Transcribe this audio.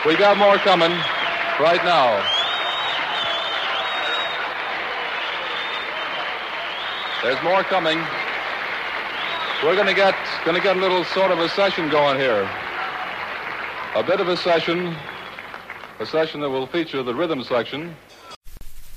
We got more coming right now. There's more coming. We're going to get a little sort of a session going here. A bit of a session that will feature the rhythm section.